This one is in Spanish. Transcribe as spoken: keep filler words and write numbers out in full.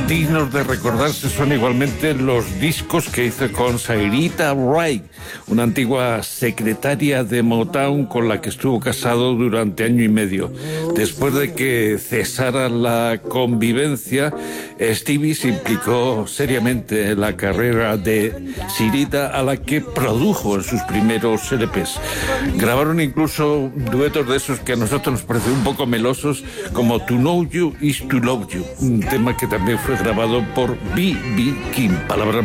Dignos de recordarse son igualmente los discos que hizo con Sarita Wright, una antigua secretaria de Motown con la que estuvo casado durante año y medio. Después de que cesara la convivencia, Stevie se implicó seriamente en la carrera de Sarita, a la que produjo en sus primeros L Pes. Grabaron incluso duetos de esos que a nosotros nos parecen un poco melosos, como To Know You Is To Love You, un tema que también fue grabado por B B King. Palabras